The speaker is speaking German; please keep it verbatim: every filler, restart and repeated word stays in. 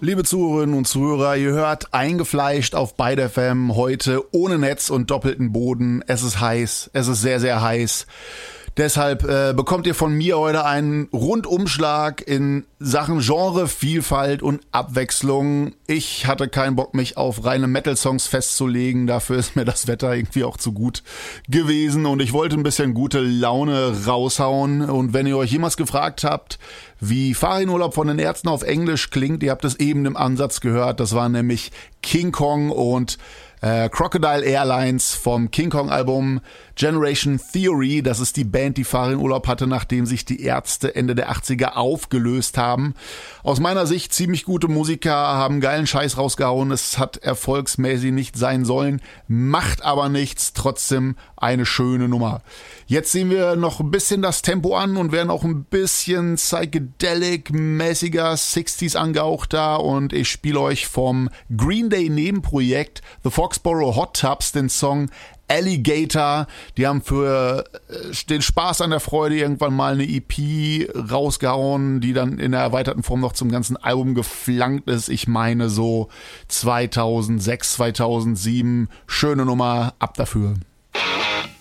Liebe Zuhörerinnen und Zuhörer, ihr hört eingefleischt auf Byte F M heute ohne Netz und doppelten Boden. Es ist heiß, es ist sehr, sehr heiß. Deshalb äh, bekommt ihr von mir heute einen Rundumschlag in Sachen Genre, Vielfalt und Abwechslung. Ich hatte keinen Bock, mich auf reine Metal-Songs festzulegen. Dafür ist mir das Wetter irgendwie auch zu gut gewesen. Und ich wollte ein bisschen gute Laune raushauen. Und wenn ihr euch jemals gefragt habt, wie Ferienurlaub von den Ärzten auf Englisch klingt, ihr habt es eben im Ansatz gehört. Das war nämlich King Kong und Äh, Crocodile Airlines vom King Kong Album Generation Theory. Das ist die Band, die Ferienurlaub hatte, nachdem sich die Ärzte Ende der achtziger aufgelöst haben. Aus meiner Sicht ziemlich gute Musiker, haben geilen Scheiß rausgehauen. Es hat erfolgsmäßig nicht sein sollen, macht aber nichts. Trotzdem eine schöne Nummer. Jetzt sehen wir noch ein bisschen das Tempo an und werden auch ein bisschen psychedelic-mäßiger, sechziger angehauchter, und ich spiele euch vom Green Day Nebenprojekt The Foxborough Hot Tubs den Song Alligator. Die haben für den Spaß an der Freude irgendwann mal eine E P rausgehauen, die dann in der erweiterten Form noch zum ganzen Album geflankt ist. Ich meine so zweitausendsechs, zweitausendsieben. Schöne Nummer, ab dafür.